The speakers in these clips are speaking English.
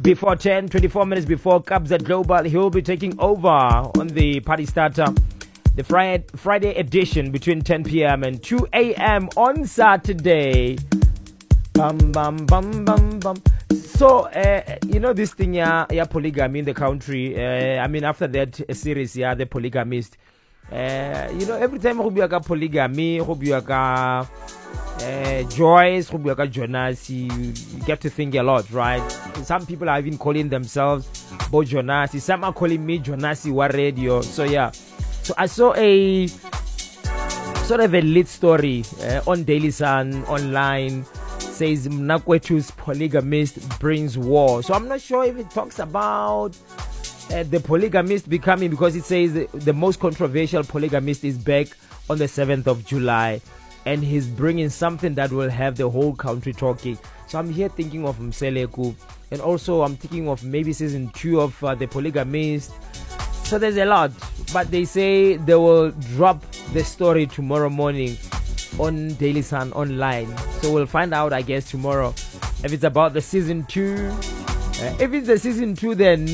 before 10, 24 minutes before Kabza Global. He'll be taking over on the Party Starter, the Friday edition between 10 p.m. and 2 a.m. on Saturday. Bum, bum, bum, bum, bum. So, you know this thing, yeah, polygamy in the country. I mean, after that series, yeah, The Polygamist. You know, every time we have polygamy, we have Joyce, we have Jonas, you get to think a lot, right? Some people are even calling themselves Bo Jonasi. Some are calling me Jonasi War Radio. So, yeah. So, I saw a sort of a lit story on Daily Sun online. Says Mnakwetu's polygamist brings war. So I'm not sure if it talks about the polygamist becoming, because it says the most controversial polygamist is back on the 7th of July, and he's bringing something that will have the whole country talking. So I'm here thinking of Mseleku, and also I'm thinking of maybe season 2 of the Polygamist. So there's a lot, but they say they will drop the story tomorrow morning on Daily Sun online. So we'll find out, I guess, tomorrow if it's about the season 2. If it's the season 2, then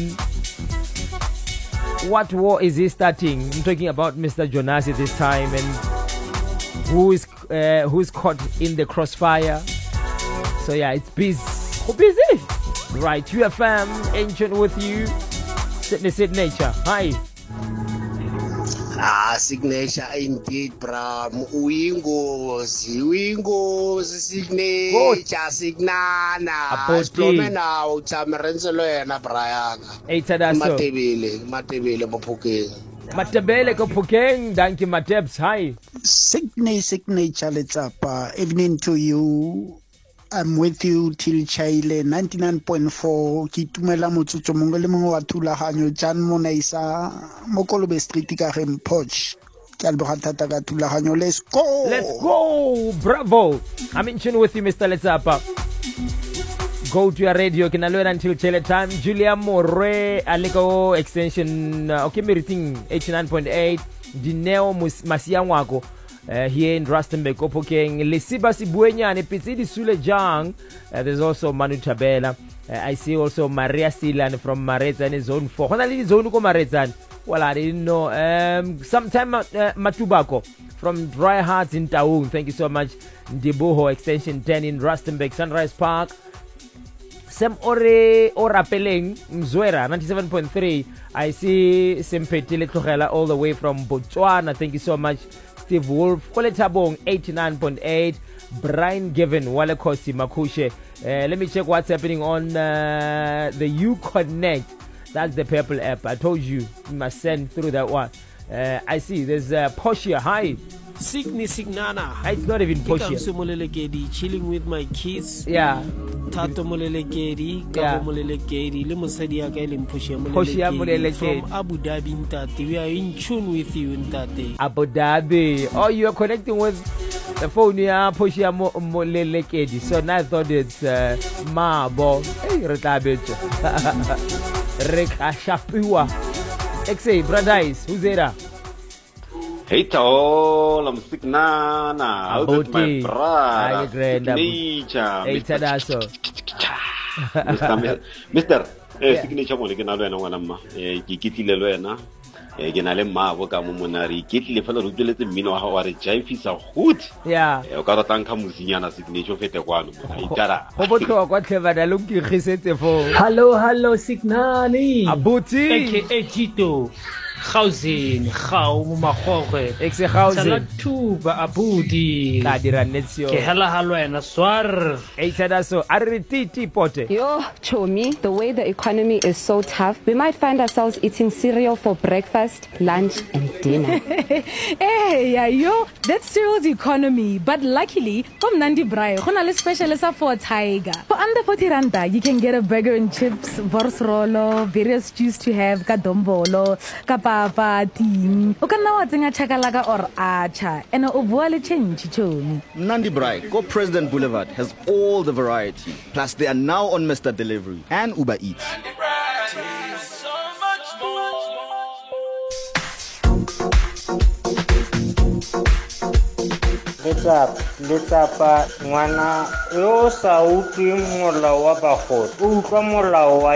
what war is he starting? I'm talking about Mr. Jonasi this time, and who's caught in the crossfire. So yeah, it's busy. Right, UFM, Ancient with you. Signature. Hi. Signature indeed, bro. Wingo, signature, signana. Apostle now, Tamarenzo and Brian. Matebele, Matabele Kopukeng, thank you, Matebs. Hi. Signature, let's up. Evening to you. I'm with you till Chile 99.4 Kitumela Mutsucho Mongole Mongo Atula Hanyo Jan Monaisa Mokolobe Street Garem Poch Kalbohatata Tula Hanyo. Let's go, bravo. I'm in tune with you, Mr. Letsapa. Go to your radio, can I learn until Chile time. Julia More Aliko extension okay, everything 89.8 Dineo Masianwako. Here in Rustenburg, Opokeng, Lesiba Sibuenya and Epizidi Sule Jang. There's also Manu Tabela. I see also Maria Silan from Maretan, Zone 4. When I leave Zone Maretan, well, I didn't know. Sometime Matubako from Dry Hearts in Taung. Thank you so much. Ndiboho Extension 10 in Rustenburg, Sunrise Park. Sem Ore Orapeleng, Mzwera 97.3. I see Sempetile Tlogela all the way from Botswana. Thank you so much. Steve Wolf, Koletabong 89.8, Brian Given, Walekosi Makushe. Let me check what's happening on the Uconnect. That's the Purple app. I told you must send through that one. I see there's Poshia. Hi. Signana. It's not even Poshia. Chilling with my kids. Yeah. Tato Molelekedi, Kabo Molelekedi, Limusadia Galim Poshia from Abu Dhabi in Tate. We are in tune with you in Tate. Abu Dhabi. Oh, you are connecting with the phone, yeah, Poshia Molelekedi. So now I thought it's Mabo. Hey, Retabecho. Reka Shapua. XA, Bradice, who's there? Hey, tall, I'm sick, Nana. How is my brother? Mr. Signature Monica, Kitty Lena, Genalema, Vocamunari, Kitty Fellow, who let them know how a jive is a hood. Yeah, Okatanka Musiana signature fete one. Whatever I look for. Hello, Signani. Abuti, aka Chito. Housing, how Mahore, Exehausa, Abudi, Kadiranetsio, Kehela Halwana, Swar, Eitadaso, Arititi Pote. Yo, Chomi, the way the economy is so tough, we might find ourselves eating cereal for breakfast, lunch, and dinner. Hey, yeah, yo, that's cereal's economy. But luckily, from Nandi Brai, Honale specialist for Tiger. For under 40 randa, you can get a burger and chips, Vorsrolo, various juice to have, Kadombolo, Papa, team. Ukana watsinga chakalaka or acha. And ubuale change chomi. Nandi Brai, Go President Boulevard has all the variety. Plus they are now on Mr. Delivery and Uber Eats. Letsa ngwana yo sa utlwe molao wa bagolo o utlwa molao wa